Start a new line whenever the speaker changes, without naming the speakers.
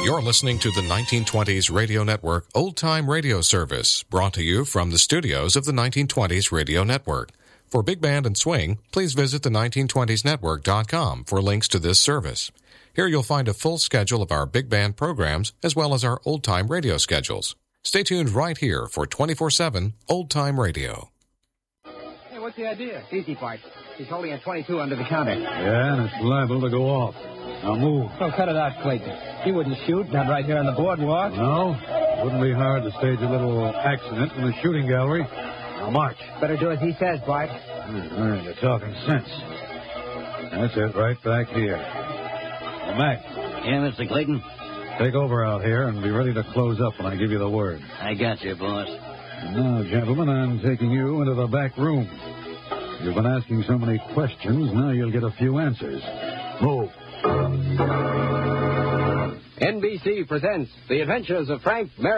You're listening to the 1920s Radio Network Old Time Radio Service, brought to you from the studios of the 1920s Radio Network. For Big Band and Swing, please visit the 1920snetwork.com for links to this service. Here you'll find a full schedule of our Big Band programs, as well as our Old Time Radio schedules. Stay tuned right here for 24/7 Old Time Radio.
Hey, what's the idea? It's easy, Bart. He's holding a 22 under the counter.
Yeah, and it's liable to go off. Now move.
Oh, cut it out, Clayton. He wouldn't shoot, not right here on the boardwalk.
No? Wouldn't be hard to stage a little accident in the shooting gallery. Now march.
Better do as he says, Bart.
All right, you're talking sense. That's it, right back here. Now, Mac.
Yeah, Mr. Clayton?
Take over out here and be ready to close up when I give you the word.
I got you, boss.
And now, gentlemen, I'm taking you into the back room. You've been asking so many questions, now you'll get a few answers. Move.
NBC presents The Adventures of Frank Merrick.